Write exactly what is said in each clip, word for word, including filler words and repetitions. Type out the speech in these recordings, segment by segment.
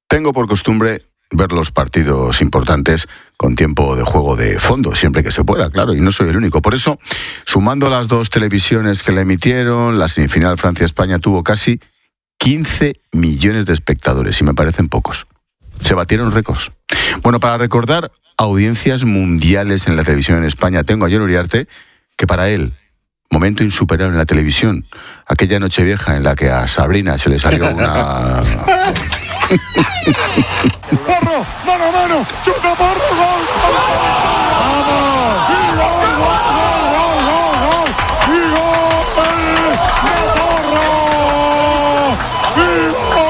Tengo por costumbre ver los partidos importantes con tiempo de juego de fondo, siempre que se pueda, claro, y no soy el único. Por eso, sumando las dos televisiones que la emitieron, la semifinal Francia-España tuvo casi quince millones de espectadores, y me parecen pocos. Se batieron récords. Bueno, para recordar audiencias mundiales en la televisión en España, tengo a Jon Uriarte, que para él, momento insuperable en la televisión, aquella Nochevieja en la que a Sabrina se le salió una... ¡Porro! ¡Mano a mano! ¡Chuta, Porro! ¡Gol! ¡Gol! ¡Vamos! ¡Y gol, gol, gol, gol, gol! ¡Y gol! ¡De Porro! ¡Y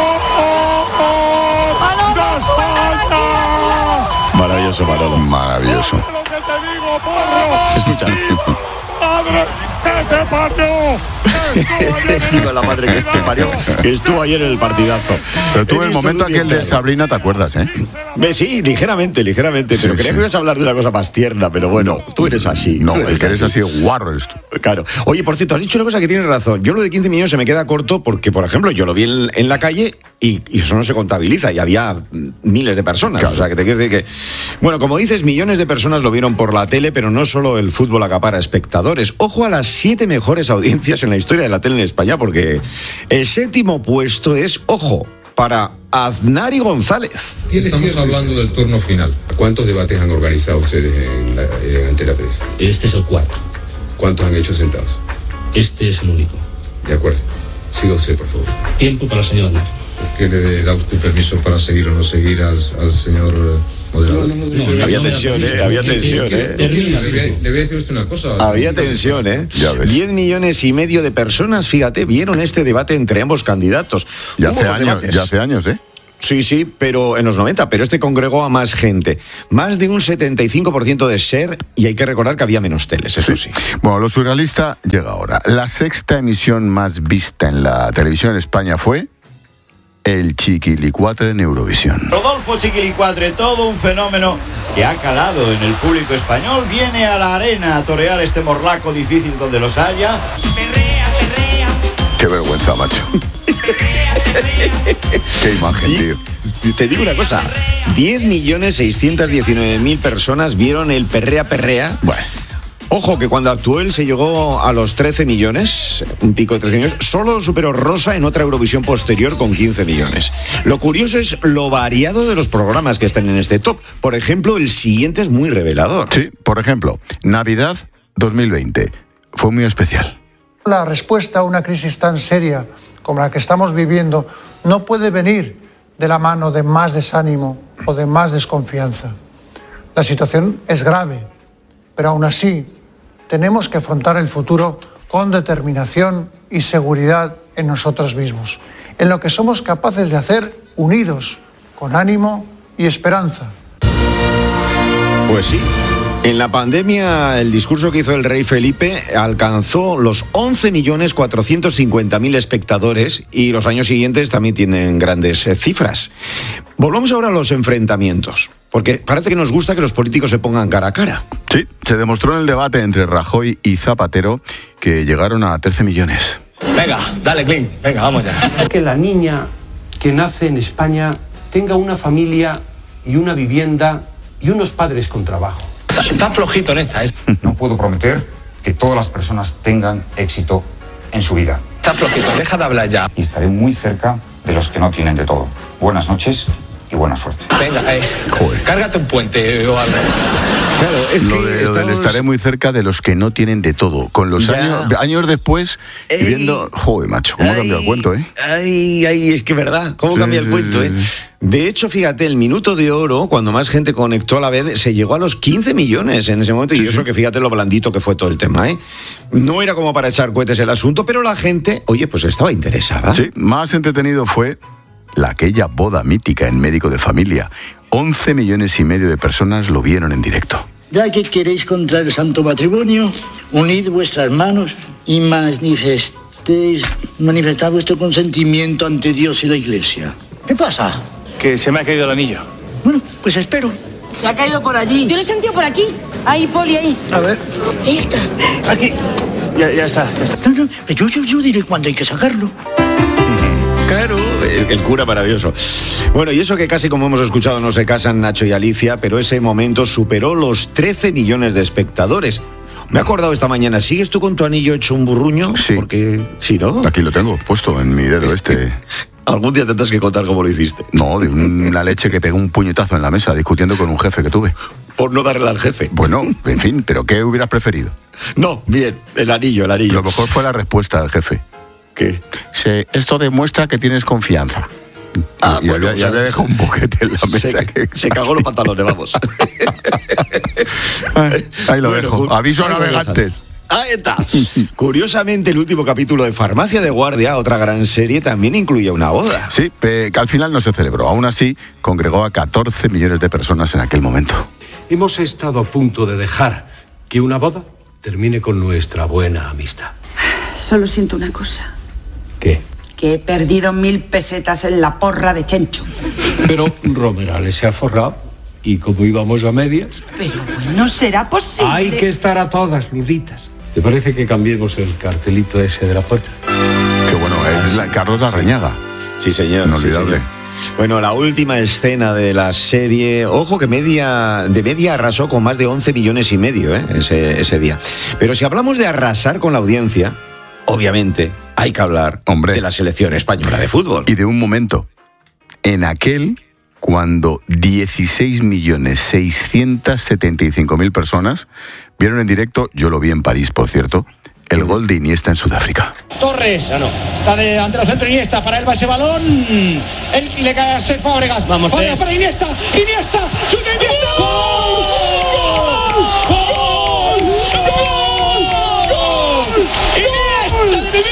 gol! ¡De España! Maravilloso, Manolo. Maravilloso. ¡Lo que te digo, Porro! Escucha. ¡Madre que te parió! Digo, la madre que te parió, que estuvo ayer en el partidazo. Pero tú, el momento aquel de Sabrina, ¿te acuerdas, eh? Sí, ligeramente, ligeramente. Pero sí, creía sí. que ibas a hablar de una cosa más tierna, pero bueno, no, tú eres así. No, eres el que eres así, guarro eres tú. Claro. Oye, por cierto, has dicho una cosa que tienes razón. Yo lo de quince millones se me queda corto porque, por ejemplo, yo lo vi en, en la calle y, y eso no se contabiliza y había miles de personas. Claro. O sea, que te quieres decir que... Bueno, como dices, millones de personas lo vieron por la tele, pero no solo el fútbol acapara espectadores. Ojo a las siete mejores audiencias en la historia de la tele en España, porque el séptimo puesto es, ojo, para Aznari González. Estamos hablando del turno final. ¿Cuántos debates han organizado ustedes en, la, en Antena tres? Este es el cuarto. ¿Cuántos han hecho sentados? Este es el único. De acuerdo. Siga usted, por favor. Tiempo para el señor Aznar. ¿Por qué le da usted permiso para seguir o no seguir al, al señor moderador? No, no, no, no, había no, tensión, no, ¿eh? no, Había que- tensión, que- ¿eh? que termina. Le voy a- le voy a decir usted una cosa. Había tensión, ¿eh? Ya ves. diez millones y medio de personas, fíjate, vieron este debate entre ambos candidatos. Ya Hubo hace dos años, debates. ya hace años, ¿eh? Sí, sí, pero en los noventa, pero este congregó a más gente. Más de un setenta y cinco por ciento de ser, y hay que recordar que había menos teles, eso sí. Bueno, lo surrealista llega ahora. La sexta emisión más vista en la televisión en España fue el Chiquilicuatre en Eurovisión. Rodolfo Chiquilicuatre, todo un fenómeno que ha calado en el público español, viene a la arena a torear este morlaco difícil donde los haya. Perrea, perrea. Qué vergüenza, macho. Qué imagen, tío. Te digo una cosa, diez millones seiscientos diecinueve mil personas vieron el Perrea Perrea. Bueno. Ojo que cuando actuó él se llegó a los trece millones, un pico de trece millones, solo superó Rosa en otra Eurovisión posterior con quince millones. Lo curioso es lo variado de los programas que están en este top. Por ejemplo, el siguiente es muy revelador. Sí, por ejemplo, Navidad dos mil veinte. Fue muy especial. La respuesta a una crisis tan seria como la que estamos viviendo no puede venir de la mano de más desánimo o de más desconfianza. La situación es grave, pero aún así tenemos que afrontar el futuro con determinación y seguridad en nosotros mismos, en lo que somos capaces de hacer unidos, con ánimo y esperanza. Pues sí. En la pandemia, el discurso que hizo el rey Felipe alcanzó los once millones cuatrocientos cincuenta mil espectadores y los años siguientes también tienen grandes eh, cifras. Volvamos ahora a los enfrentamientos, porque parece que nos gusta que los políticos se pongan cara a cara. Sí, se demostró en el debate entre Rajoy y Zapatero que llegaron a trece millones. Venga, dale, Clint. Venga, vamos ya. Que la niña que nace en España tenga una familia y una vivienda y unos padres con trabajo. Está, está flojito en esta, ¿eh? No puedo prometer que todas las personas tengan éxito en su vida. Está flojito, deja de hablar ya. Y estaré muy cerca de los que no tienen de todo. Buenas noches y buena suerte. Venga, eh, cárgate un puente o algo. Claro, es Lo, que de, lo estamos... del estaré muy cerca de los que no tienen de todo. Con los Ya. años, años después, y Ey. viendo... Joder, macho, cómo Ay, cambia el cuento, ¿eh? Ay, ay, es que verdad, cómo Sí, cambia el sí, cuento, sí, ¿eh? sí. De hecho, fíjate, el minuto de oro, cuando más gente conectó a la vez, se llegó a los quince millones en ese momento, y eso que fíjate lo blandito que fue todo el tema, ¿eh? No era como para echar cohetes el asunto, pero la gente, oye, pues estaba interesada. Sí, más entretenido fue la aquella boda mítica en Médico de Familia. once millones y medio de personas lo vieron en directo. Ya que queréis contraer el santo matrimonio, unid vuestras manos y manifestéis, manifestad vuestro consentimiento ante Dios y la Iglesia. ¿Qué pasa? Que se me ha caído el anillo. Bueno, pues espero. Se ha caído por allí. Yo lo he sentido por aquí. Ahí, Poli, ahí. A ver. Esta. Aquí. Ya, ya está, ya está. No, no, yo, yo, yo diré cuándo hay que sacarlo. Claro, el, el cura maravilloso. Bueno, y eso que casi como hemos escuchado no se casan Nacho y Alicia, pero ese momento superó los trece millones de espectadores. Me he acordado esta mañana, ¿sigues tú con tu anillo hecho un burruño? Sí. Porque, sí, ¿no? Aquí lo tengo, puesto en mi dedo este. Algún día tendrás que contar cómo lo hiciste. No, de una leche que pegó un puñetazo en la mesa discutiendo con un jefe que tuve. Por no darle al jefe. Bueno, en fin, ¿pero qué hubieras preferido? No, bien, el anillo, el anillo. Lo mejor fue la respuesta del jefe. ¿Qué? Se, esto demuestra que tienes confianza. Ah, y bueno, ya, ya o sea, le dejó un boquete en la mesa. Se, que, se cagó los pantalones, vamos. Ahí lo Bueno, dejo. cu- Aviso a ahí lo navegantes. Ahí está. Curiosamente, el último capítulo de Farmacia de Guardia, otra gran serie, también incluía una boda. Sí, pe- que al final no se celebró. Aún así, congregó a catorce millones de personas en aquel momento. Hemos estado a punto de dejar que una boda termine con nuestra buena amistad. Solo siento una cosa. ¿Qué? Que he perdido mil pesetas en la porra de Chencho. Pero Romerales se ha forrado y como íbamos a medias... Pero bueno, será posible. Hay que estar a todas, Lurditas. ¿Te parece que cambiemos el cartelito ese de la puerta? Qué bueno, es la Carlos Larrañaga. Sí, señor. Inolvidable. Sí, señor. Bueno, la última escena de la serie, ojo que media, de media arrasó con más de once millones y medio ¿eh? ese, ese día. Pero si hablamos de arrasar con la audiencia, obviamente hay que hablar Hombre. de la selección española de fútbol. Y de un momento, en aquel, cuando dieciséis millones seiscientos setenta y cinco mil personas vieron en directo, yo lo vi en París, por cierto, el gol de Iniesta en Sudáfrica. Torres, está de ante el centro Iniesta, para él va ese balón, él le cae a Cesc Fábregas, vamos para, para Iniesta, Iniesta, chuta Iniesta, ¡gol! ¡Gol! ¡Gol! ¡Gol! ¡Iniesta de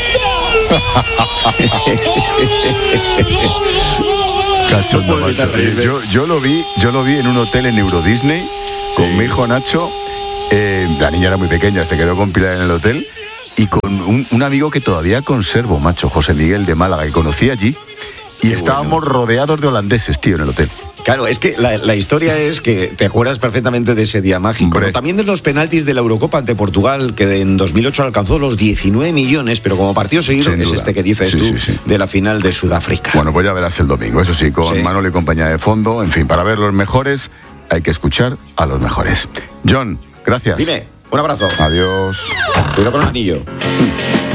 mi vida! Cachondo, macho. Yo, yo lo vi, yo lo vi en un hotel en Euro Disney con mi hijo Nacho. Eh, la niña era muy pequeña, se quedó con Pilar en el hotel. Y con un, un amigo que todavía conservo, macho, José Miguel de Málaga, que conocí allí. Y Qué estábamos bueno. rodeados de holandeses, tío, en el hotel. Claro, es que la, la historia es que te acuerdas perfectamente de ese día mágico. Hombre. Pero también de los penaltis de la Eurocopa ante Portugal, que en dos mil ocho alcanzó los diecinueve millones, pero como partido seguido Sin es duda. este que dices Sí, tú, sí, sí. de la final de Sudáfrica. Bueno, pues ya verás el domingo, eso sí, con Sí. Manolo y compañía de fondo. En fin, para ver los mejores hay que escuchar a los mejores. John, gracias. Dime, un abrazo. Adiós. Cuidado con el anillo.